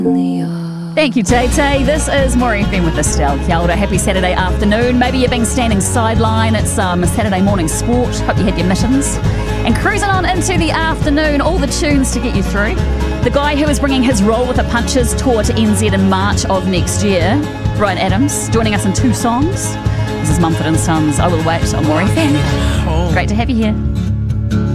Thank you, Tay Tay. This is More FM with Estelle. Kia ora. Happy Saturday afternoon. Maybe you've been standing sideline at some Saturday morning sport. Hope you had your mittens. And cruising on into the afternoon, all the tunes to get you through. The guy who is bringing his Roll with the Punches tour to NZ in March of next year, Bryan Adams, joining us in 2 songs. This is Mumford & Sons, I Will Wait on More FM. Great to have you here.